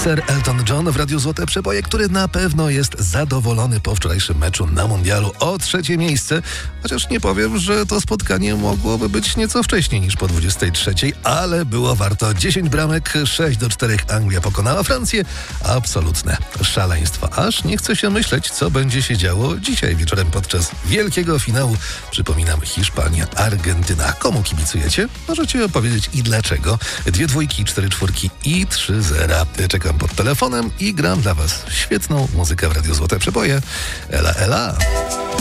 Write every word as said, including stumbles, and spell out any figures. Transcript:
Sir Elton John w Radiu Złote Przeboje, który na pewno jest zadowolony po wczorajszym meczu na mundialu o trzecie miejsce. Chociaż nie powiem, że to spotkanie mogłoby być nieco wcześniej niż po dwudziestej trzeciej, ale było warto. dziesięć bramek, sześć do czterech Anglia pokonała Francję. Absolutne szaleństwo. Aż nie chce się myśleć, co będzie się działo dzisiaj wieczorem podczas wielkiego finału. Przypominam, Hiszpania, Argentyna. Komu kibicujecie? Możecie opowiedzieć i dlaczego. Dwie dwójki, cztery czwórki i trzy zera. Czekam pod telefonem i gram dla was świetną muzykę w Radiu Złote Przeboje. Ela, ela.